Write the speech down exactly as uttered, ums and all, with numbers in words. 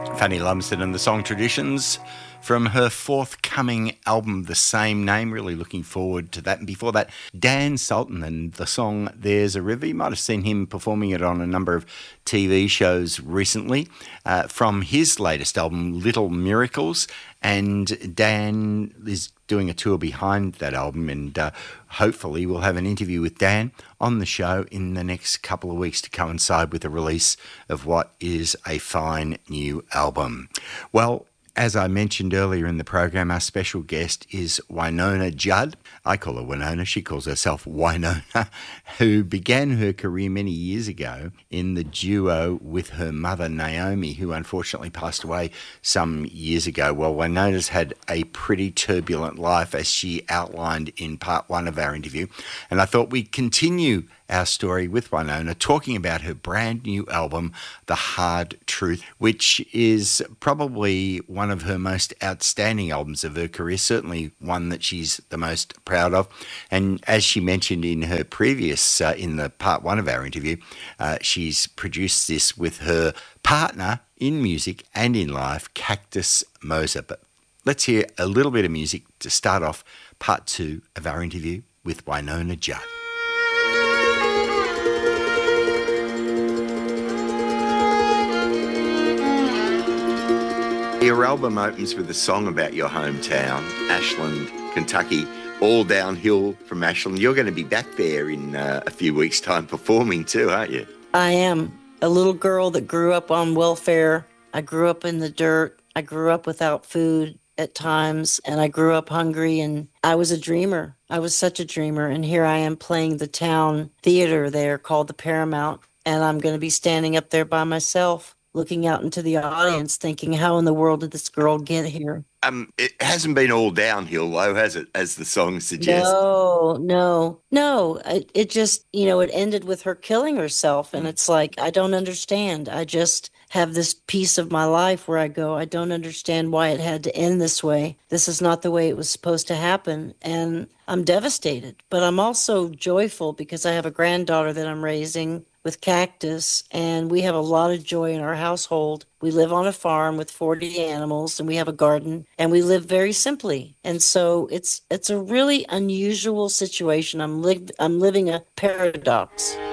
Fanny Lumsden and the Song Traditions from her forthcoming album, the same name. Really looking forward to that. And before that, Dan Sultan and the song There's a River. You might have seen him performing it on a number of T V shows recently uh, from his latest album, Little Miracles. And Dan is doing a tour behind that album, and uh, hopefully we'll have an interview with Dan on the show in the next couple of weeks to coincide with the release of what is a fine new album. Well, as I mentioned earlier in the program, our special guest is Wynonna Judd. I call her Winona. She calls herself Wynonna, who began her career many years ago in the duo with her mother, Naomi, who unfortunately passed away some years ago. Well, Wynonna's had a pretty turbulent life, as she outlined in part one of our interview. And I thought we'd continue our story with Wynonna, talking about her brand new album, The Hard Truth, which is probably one of her most outstanding albums of her career, certainly one that she's the most proud of. And as she mentioned in her previous, uh, in the part one of our interview, uh, she's produced this with her partner in music and in life, Cactus Moser. But let's hear a little bit of music to start off part two of our interview with Wynonna Judd. Your album opens with a song about your hometown, Ashland, Kentucky, all downhill from Ashland. You're going to be back there in uh, a few weeks' time performing too, aren't you? I am. A little girl that grew up on welfare. I grew up in the dirt. I grew up without food at times, and I grew up hungry, and I was a dreamer. I was such a dreamer, and here I am playing the town theater there called the Paramount, and I'm going to be standing up there by myself, looking out into the audience, thinking, how in the world did this girl get here? Um, it hasn't been all downhill, though, has it, as the song suggests? No, no, no. It, it just, you know, it ended with her killing herself, and it's like, I don't understand. I just have this piece of my life where I go, I don't understand why it had to end this way. This is not the way it was supposed to happen, and I'm devastated. But I'm also joyful because I have a granddaughter that I'm raising with Cactus, and we have a lot of joy in our household. We live on a farm with forty animals, and we have a garden, and we live very simply. And so it's it's a really unusual situation. I'm li- I'm living a paradox.